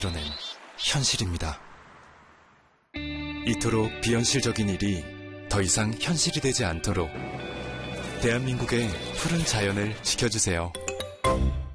이뤄낸 현실입니다. 이토록 비현실적인 일이 더 이상 현실이 되지 않도록 대한민국의 푸른 자연을 지켜주세요.